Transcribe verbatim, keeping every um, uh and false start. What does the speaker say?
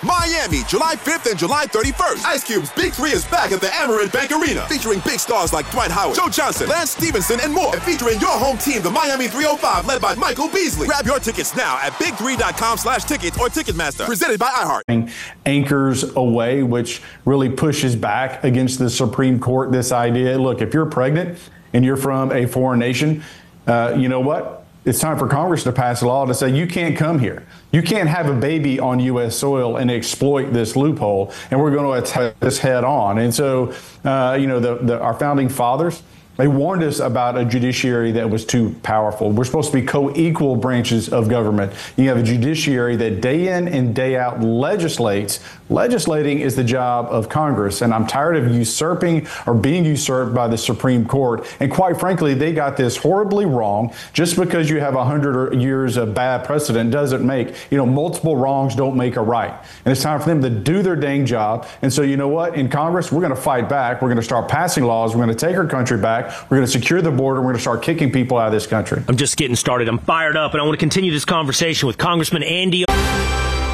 Miami, July fifth and July thirty-first. Ice Cube's Big Three is back at the Amerant Bank Arena, featuring big stars like Dwight Howard, Joe Johnson, Lance Stevenson, and more. And featuring your home team, the Miami three oh five, led by Michael Beasley. Grab your tickets now at big three dot com slash tickets or Ticketmaster. Presented by iHeart. Anchors away, which really pushes back against the Supreme Court, this idea. Look, if you're pregnant and you're from a foreign nation, uh, you know what? It's time for Congress to pass a law to say you can't come here. You can't have a baby on U S soil and exploit this loophole, and we're going to attack this head on. And so, uh, you know, the, the, our founding fathers, they warned us about a judiciary that was too powerful. We're supposed to be co-equal branches of government. You have a judiciary that day in and day out legislates. Legislating is the job of Congress, and I'm tired of usurping or being usurped by the Supreme Court. And quite frankly, they got this horribly wrong. Just because you have a hundred years of bad precedent doesn't make, you know, multiple wrongs don't make a right. And it's time for them to do their dang job. And so, you know what? In Congress, we're going to fight back. We're going to start passing laws. We're going to take our country back. We're going to secure the border. We're going to start kicking people out of this country. I'm just getting started. I'm fired up, and I want to continue this conversation with Congressman Andy.